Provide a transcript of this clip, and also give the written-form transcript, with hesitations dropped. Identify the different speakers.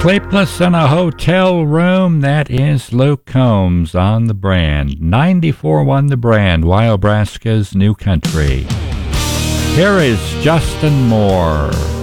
Speaker 1: Sleepless in a Hotel Room, that is Luke Combs on The Brand. 94 won The Brand, Wyobraska's New Country. Here is Justin Moore.